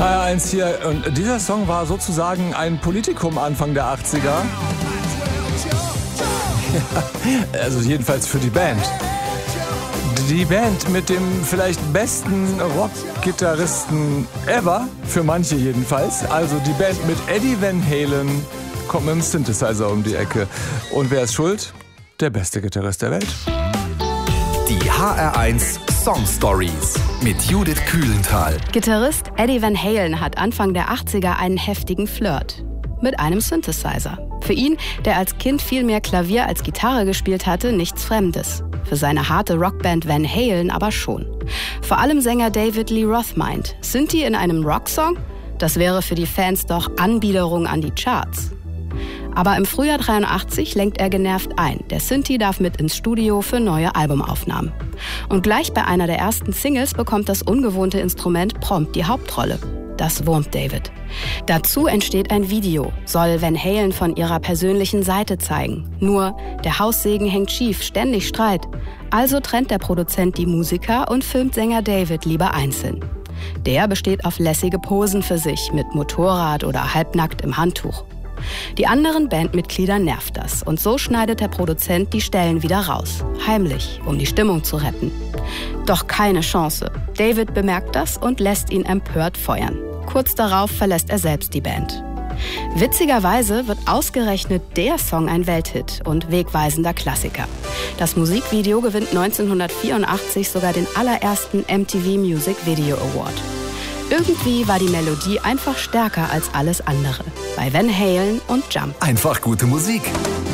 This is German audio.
HR1 hier. Und dieser Song war sozusagen ein Politikum Anfang der 80er. Ja, also jedenfalls für die Band. Die Band mit dem vielleicht besten Rockgitarristen ever, für manche jedenfalls. Also die Band mit Eddie Van Halen kommt mit dem Synthesizer um die Ecke. Und wer ist schuld? Der beste Gitarrist der Welt. Die HR1 Song Stories mit Judith Kühlenthal. Gitarrist Eddie Van Halen hat Anfang der 80er einen heftigen Flirt mit einem Synthesizer. Für ihn, der als Kind viel mehr Klavier als Gitarre gespielt hatte, nichts Fremdes. Für seine harte Rockband Van Halen aber schon. Vor allem Sänger David Lee Roth meint, Synthi in einem Rocksong? Das wäre für die Fans doch Anbiederung an die Charts. Aber im Frühjahr 83 lenkt er genervt ein. Der Synthi darf mit ins Studio für neue Albumaufnahmen. Und gleich bei einer der ersten Singles bekommt das ungewohnte Instrument prompt die Hauptrolle. Das wurmt David. Dazu entsteht ein Video, soll Van Halen von ihrer persönlichen Seite zeigen. Nur, der Haussegen hängt schief, ständig Streit. Also trennt der Produzent die Musiker und filmt Sänger David lieber einzeln. Der besteht auf lässige Posen für sich, mit Motorrad oder halbnackt im Handtuch. Die anderen Bandmitglieder nervt das und so schneidet der Produzent die Stellen wieder raus. Heimlich, um die Stimmung zu retten. Doch keine Chance. David bemerkt das und lässt ihn empört feuern. Kurz darauf verlässt er selbst die Band. Witzigerweise wird ausgerechnet der Song ein Welthit und wegweisender Klassiker. Das Musikvideo gewinnt 1984 sogar den allerersten MTV Music Video Award. Irgendwie war die Melodie einfach stärker als alles andere. Bei Van Halen und Jump. Einfach gute Musik.